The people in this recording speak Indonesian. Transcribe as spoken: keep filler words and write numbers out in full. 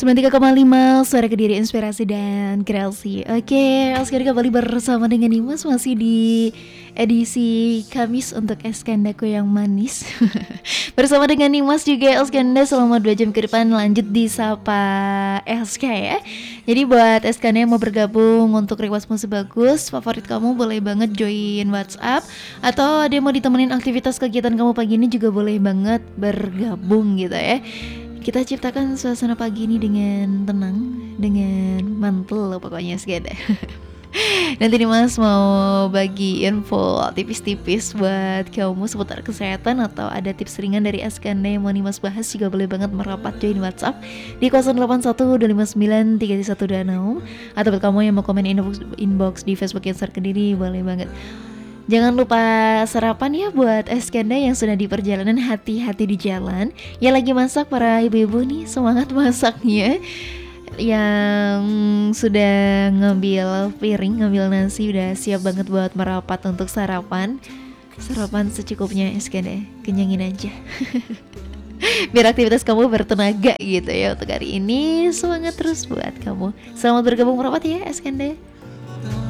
sembilan puluh tiga koma lima Suara Kediri, inspirasi dan kreasi. Oke, sekarang kembali bersama dengan Nimas, masih di edisi Kamis untuk Eskandaku yang manis. Bersama dengan Nimas juga Eskanda selama dua jam ke depan. Lanjut di Sapa S K ya. Jadi buat Eskanda yang mau bergabung untuk request musik bagus favorit kamu, boleh banget join WhatsApp. Atau ada yang mau ditemenin aktivitas kegiatan kamu pagi ini, juga boleh banget bergabung gitu ya. Kita ciptakan suasana pagi ini dengan tenang, dengan mantul pokoknya segala. Nanti nih Mas mau bagi info tipis-tipis buat kamu seputar kesehatan, atau ada tips ringan dari Eskanda yang mau nih Mas bahas, juga boleh banget merapat join WhatsApp di nol delapan satu dua lima sembilan tiga satu dua enam. Atau buat kamu yang mau komen inbox, inbox di Facebook Insider Kediri, boleh banget. Jangan lupa sarapan ya buat Eskanda yang sudah di perjalanan, hati-hati di jalan. Ya lagi masak para ibu-ibu nih, semangat masaknya. Yang sudah ngambil piring, ngambil nasi, udah siap banget buat merapat untuk sarapan. Sarapan secukupnya Eskanda, kenyangin aja. Biar aktivitas kamu bertenaga gitu ya untuk hari ini. Semangat terus buat kamu. Selamat bergabung merapat ya Eskanda.